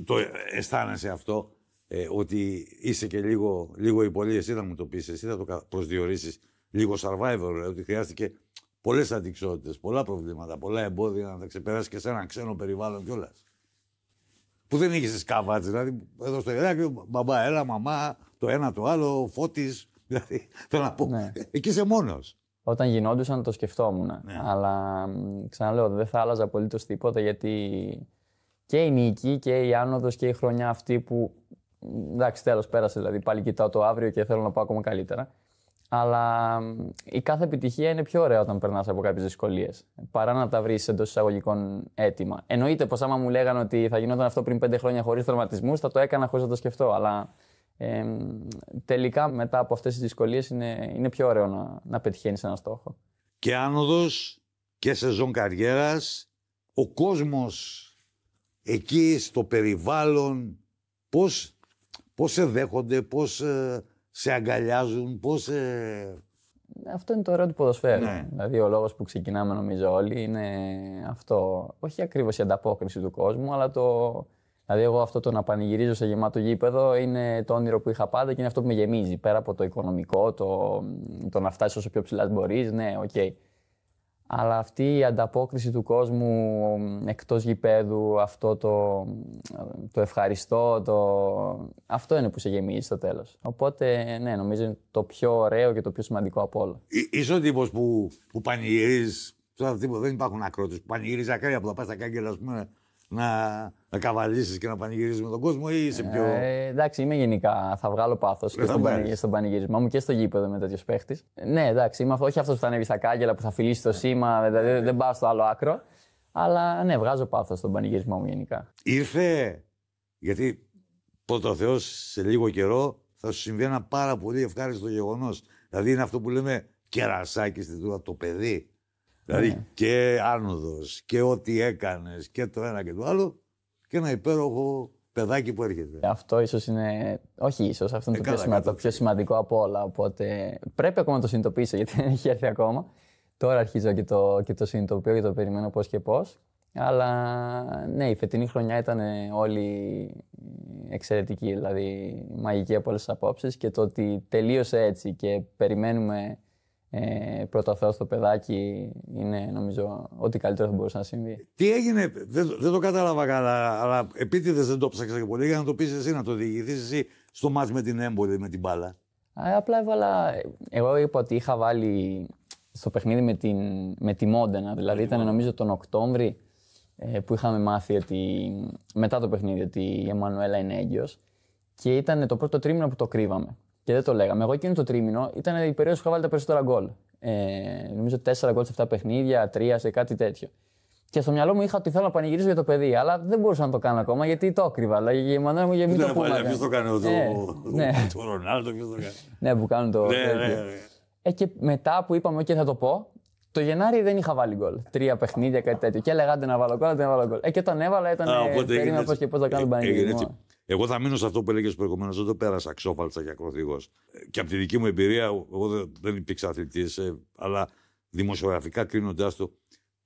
το αισθάνεσαι αυτό, ότι είσαι και λίγο ή πολύ, εσύ θα μου το πεις, εσύ θα το προσδιορίσεις λίγο survivor, ότι χρειάστηκε πολλές αντιξότητες, πολλά προβλήματα, πολλά εμπόδια να τα ξεπεράσεις και σε έναν ξένο περιβάλλον κιόλας. Που δεν είχες σκάβατς, δηλαδή εδώ στο Ηράκλειο, μπαμπά, έλα, μαμά, το ένα το άλλο, Φώτης, δηλαδή, θέλω να πω, Ναι. εκεί είσαι μόνος. Όταν γινόντουσαν το σκεφτόμουν, Ναι. αλλά ξαναλέω, δεν θα άλλαζα απολύτως τίποτα, γιατί και η νίκη και η άνοδος και η χρονιά αυτή που, εντάξει, τέλος πέρασε, δηλαδή πάλι κοιτάω το αύριο και θέλω να πάω ακόμα καλύτερα. Αλλά η κάθε επιτυχία είναι πιο ωραία όταν περνάς από κάποιες δυσκολίες, παρά να τα βρεις εντός εισαγωγικών έτοιμα. Εννοείται πως άμα μου λέγανε ότι θα γινόταν αυτό πριν 5 χρόνια χωρίς τραυματισμούς, θα το έκανα χωρίς να το σκεφτώ. Αλλά τελικά μετά από αυτές τις δυσκολίες είναι πιο ωραίο να πετυχαίνεις ένα στόχο. Και άνοδος και σεζόν καριέρας, ο κόσμος εκεί στο περιβάλλον, πώς σε δέχονται, πώς σε αγκαλιάζουν, πώς... Αυτό είναι το ωραίο του ποδοσφαίρου. Ναι. Δηλαδή, ο λόγος που ξεκινάμε, νομίζω όλοι, είναι αυτό. Όχι ακριβώς η ανταπόκριση του κόσμου, αλλά Δηλαδή, εγώ αυτό το να πανηγυρίζω σε γεμάτο γήπεδο είναι το όνειρο που είχα πάντα και είναι αυτό που με γεμίζει. Πέρα από το οικονομικό, το να φτάσεις όσο πιο ψηλά μπορείς, ναι, οκ. Αλλά αυτή η ανταπόκριση του κόσμου εκτός γηπέδου, αυτό το ευχαριστώ, αυτό είναι που σε γεμίζει στο τέλος. Οπότε, ναι, νομίζω είναι το πιο ωραίο και το πιο σημαντικό από όλα. Είσαι ο τύπος που πανηγυρίζεις, δεν υπάρχουν ακρότες, που πανηγυρίζεις ακραία που θα πας στα κάγκελα, ας πούμε, να καβαλήσεις και να πανηγυρίζεις με τον κόσμο, ή είσαι πιο... Εντάξει, είμαι γενικά. Θα βγάλω πάθος και στον πανηγυρισμό μου και στο γήπεδο με τέτοιος παίχτης. Ναι, εντάξει, είμαι όχι αυτός που θα ανέβει στα κάγκελα, που θα φιλήσει το σήμα, δηλαδή δεν πάω στο άλλο άκρο. Αλλά ναι, βγάζω πάθος στον πανηγυρισμό μου γενικά. Ήρθε, γιατί πρώτα ο Θεός σε λίγο καιρό θα σου συμβεί ένα πάρα πολύ ευχάριστο γεγονός. Δηλαδή είναι αυτό που λέμε κερασάκι στην τούρα, το παιδί. Δηλαδή και άνοδος και ό,τι έκανες και το ένα και το άλλο και ένα υπέροχο παιδάκι που έρχεται. Αυτό ίσως είναι, όχι ίσως, αυτό είναι το πιο σημαντικό από όλα. Οπότε πρέπει ακόμα να το συνειδητοποιήσω, γιατί δεν έχει έρθει ακόμα. Τώρα αρχίζω και το συνειδητοποιώ και το περιμένω πώς και πώς. Αλλά ναι, η φετινή χρονιά ήταν όλη εξαιρετική, δηλαδή μαγική από όλες τις απόψεις, και το ότι τελείωσε έτσι και περιμένουμε πρώτα ο Θεός το παιδάκι είναι, νομίζω, ό,τι καλύτερο θα μπορούσε να συμβεί. Τι έγινε, δεν το κατάλαβα καλά, αλλά επίτηδες δεν το ψάξα και πολύ για να το πεις εσύ, να το διηγηθείς εσύ στο μάτς με την Έμπολη, με την μπάλα. Απλά εγώ είπα ότι είχα βάλει στο παιχνίδι με τη Μόντενα, δηλαδή ήταν νομίζω τον Οκτώβρη που είχαμε μάθει μετά το παιχνίδι ότι η Εμμανουέλα είναι έγκυος, και ήταν το πρώτο τρίμηνο που το κρύβαμε. Και δεν το λέγαμε. Εγώ εκείνο το τρίμηνο ήταν η περίοδος που είχα βάλει τα περισσότερα γκολ. Νομίζω 4 γκολ σε 7 παιχνίδια, 3 σε κάτι τέτοιο. Και στο μυαλό μου είχα ότι θέλω να πανηγυρίσω για το παιδί, αλλά δεν μπορούσα να το κάνω ακόμα γιατί το κρύβα. Αλλά η Εμμανουέλα μου για μην το πούμε. Ποιος το κάνει, το Ρονάλντο, ποιος το κάνει. Ναι, που κάνουν το. Και μετά που είπαμε, OK, θα το πω, το Γενάρη δεν είχα βάλει γκολ. 3 παιχνίδια, κάτι τέτοιο. Και έλεγα άντε να βάλω γκολ, να βάλω γκολ. Και όταν έβαλα ήταν περίμενα πώς και πώς θα κάνω τον πανηγυρισμό. Εγώ θα μείνω σε αυτό που έλεγες προηγουμένως, δεν το πέρασα ξόφαλτσα και ακροθυγός. Και από τη δική μου εμπειρία, εγώ δεν υπήρξα αθλητής, αλλά δημοσιογραφικά κρίνοντάς το,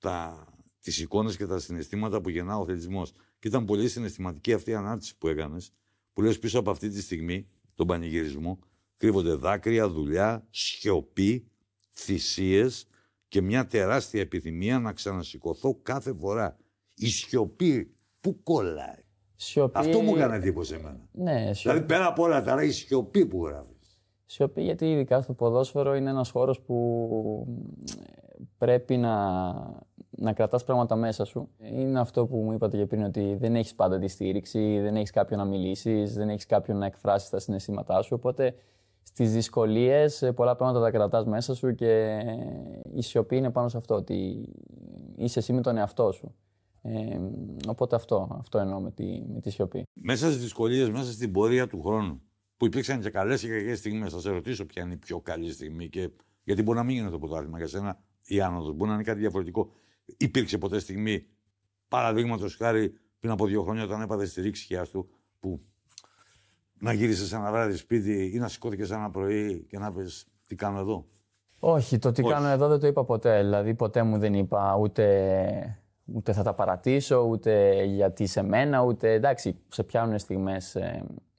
τις εικόνες και τα συναισθήματα που γεννά ο αθλητισμός. Και ήταν πολύ συναισθηματική αυτή η ανάρτηση που έκανες, που λες πίσω από αυτή τη στιγμή, τον πανηγυρισμό, κρύβονται δάκρυα, δουλειά, σιωπή, θυσίες και μια τεράστια επιθυμία να ξανασηκωθώ κάθε φορά. Η σιωπή που κολλάει. Σιωπή... Αυτό μου έκανε εντύπωση εμένα. Ναι, δηλαδή πέρα από όλα τα άλλα, η σιωπή που γράφεις. Σιωπή, γιατί ειδικά στο ποδόσφαιρο είναι ένας χώρος που πρέπει να κρατάς πράγματα μέσα σου. Είναι αυτό που μου είπατε και πριν, ότι δεν έχεις πάντα τη στήριξη, δεν έχεις κάποιον να μιλήσεις, δεν έχεις κάποιον να εκφράσεις τα συναισθήματά σου. Οπότε στις δυσκολίες πολλά πράγματα τα κρατάς μέσα σου και η σιωπή είναι πάνω σε αυτό, ότι είσαι εσύ με τον εαυτό σου. Οπότε αυτό εννοώ με τη σιωπή. Μέσα στις δυσκολίες, μέσα στην πορεία του χρόνου, που υπήρξαν και καλές και κακές στιγμές, θα σε ρωτήσω ποια είναι η πιο καλή στιγμή, γιατί μπορεί να μην είναι το πρωτάθλημα για σένα, η άνοδος, μπορεί να είναι κάτι διαφορετικό. Υπήρξε ποτέ στιγμή, παραδείγματος χάρη, πριν από 2 χρόνια, όταν έπαθες τη ρήξη χιάς του, που να γύρισες ένα βράδυ σπίτι ή να σηκώθηκες ένα πρωί και να πεις τι κάνω εδώ? Όχι, το τι κάνω εδώ δεν το είπα ποτέ. Δηλαδή, ποτέ μου δεν είπα ούτε θα τα παρατήσω, ούτε γιατί σε μένα, ούτε εντάξει, σε πιάνουν στιγμές